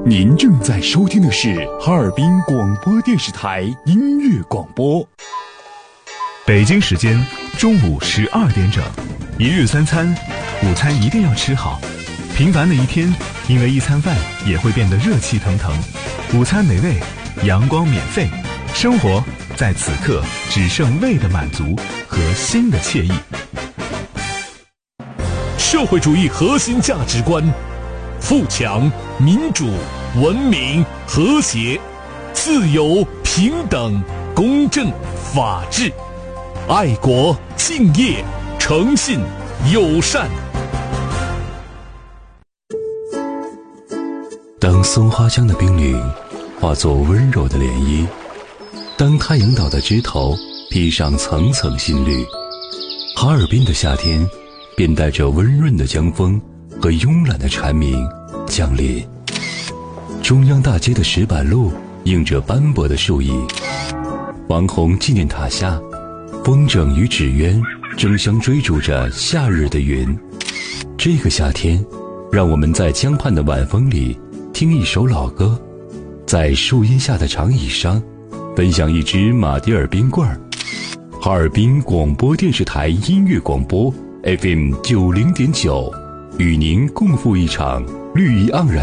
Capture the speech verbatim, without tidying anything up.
您正在收听的是哈尔滨广播电视台音乐广播。 北京时间中午十二点整，一日三餐，午餐一定要吃好。平凡的一天，因为一餐饭也会变得热气腾腾。午餐美味，阳光免费，生活在此刻只剩胃的满足和心的惬意。 社会主义核心价值观：富强、民主、文明、和谐、自由、平等、公正、法治、爱国、敬业、诚信、友善。 当松花江的冰凌化作温柔的涟漪，当太阳岛的枝头披上层层新绿，哈尔滨的夏天便带着温润的江风和慵懒的蝉鸣降临。中央大街的石板路映着斑驳的树影，王洪纪念塔下，风筝与纸鸢争相追逐着夏日的云。这个夏天，让我们在江畔的晚风里听一首老歌，在树荫下的长椅上分享一支马迭尔冰棍儿。哈尔滨广播电视台音乐广播 F M 九零点九，与您共赴一场绿意盎然